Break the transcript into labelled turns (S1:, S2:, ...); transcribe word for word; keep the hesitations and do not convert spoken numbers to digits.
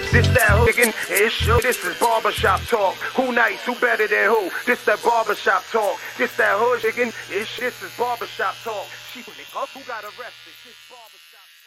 S1: This that hood chicken, it's sure. This is barbershop talk. Who nice, who better than who? This that barbershop talk. This that hood chicken, it's this is barbershop talk. She who got arrested. This barbershop.